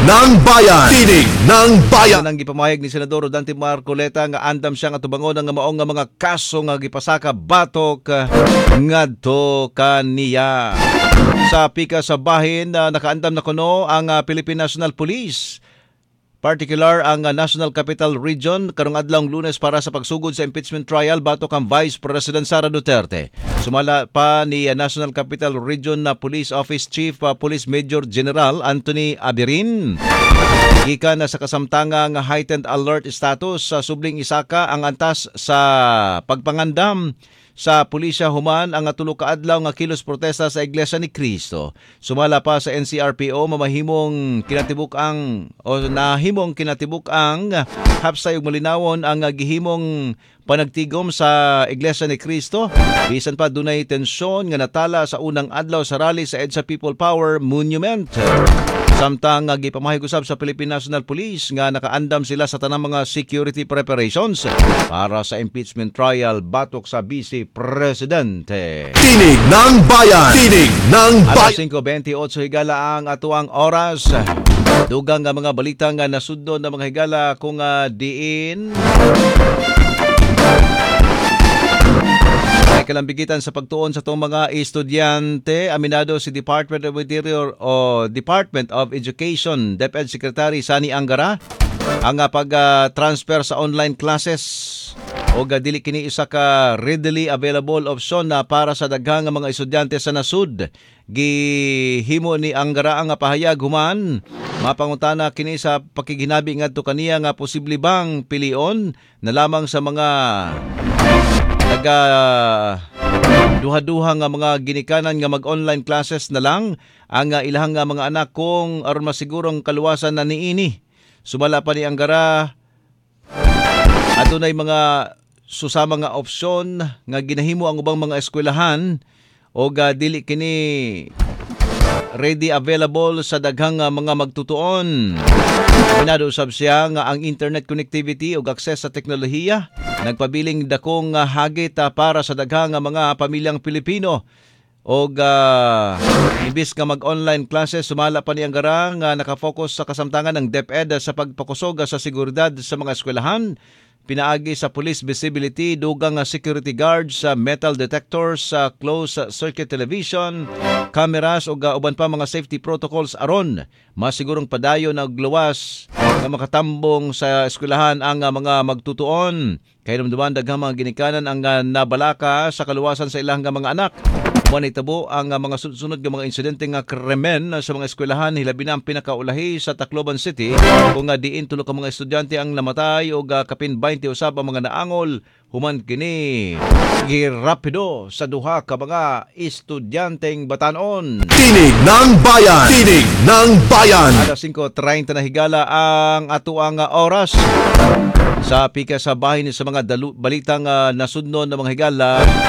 ng bayan. Tinig ng bayan. Nang gipamayag ni Senador Dante Marcoleta nga andam siya nga tubangon nga maong nga mga kaso nga gipasaka batok ngadto kaniya. Sa pika sa bahin nakaandam na kuno ang Philippine National Police. Particular ang National Capital Region karong adlawng Lunes para sa pagsugod sa impeachment trial batok ang Vice President Sara Duterte. Sumala pa ni National Capital Region na Police Office Chief Police Major General Anthony Abirin. Gikan na sa kasamtangang heightened alert status sa subling isaka ang antas sa pagpangandam sa pulisya human ang tulo ka adlaw nga kilos protesta sa Iglesia ni Cristo. Sumala pa sa NCRPO mamahimong kinatibuk-ang hapsay ug malinawon ang gihimong panagtigom sa Iglesia ni Cristo. Bisan pa dunay tensyon nga natala sa unang adlaw sa rally sa EDSA People Power Monument. Samtang gipamahig usab sa Philippine National Police nga nakaandam sila sa tanang mga security preparations para sa impeachment trial batok sa Vice Presidente. Tinig ng bayan. Tinig ng Alas bayan. 5:28 higala ang atuang oras. Dugang nga mga balita nga nasudnon na mga higala kung diin ay kalambigitan sa pagtuon sa itong mga estudyante. Aminado si Department of Interior o Department of Education DepEd Secretary Sani Angara ang pag-transfer sa online classes o dili kini isa ka readily available option na para sa daghang nga mga estudyante sa nasud. Gihimo ni Angara ang pahayag human mapangutana kini sa pakiginabi ngadto kaniya nga posible bang pilion na lamang sa mga duha-duha nga mga ginikanan nga mag-online classes na lang ang ilahang nga mga anak kung aron masigurong kaluwasan na niini. Sumala pa ni Angara adunay mga susama nga opsyon nga ginahimo ang ubang mga eskwelahan o dili kini ready available sa daghang mga magtutuon. Minado usab siya nga ang internet connectivity ug access sa teknolohiya nagpabiling dakong hagit para sa daghang mga pamilyang Pilipino. Og imbis nga mag-online classes, sumala pa ni Angara nga nakafocus sa kasamtangan ng DepEd sa pagpakusog sa seguridad sa mga eskwelahan. Pinaagi sa police visibility, dugang security guards, sa metal detectors, sa closed circuit television, cameras o uban pa mga safety protocols aron masigurong padayon og luwas nga makatambong sa eskwelahan ang mga magtutuon. Kay dumduman daghang mga ginikanan ang nabalaka sa kaluwasan sa ilang mga anak. Manitabo ang mga sunod nga mga insidente nga krimen sa mga eskwelahan hilabi na ang pinakaulahi sa Tacloban City kung diin tulo ka mga estudyante ang namatay o kapin 20 usab ang mga naangol human kini girapido sa duha ka mga estudyanteng batanon. Tinig ng bayan. Tinig ng bayan. Alas 5:30 na higala ang atuang oras. Sa pika sa bahin sa mga balitang nasudnon ng mga higala,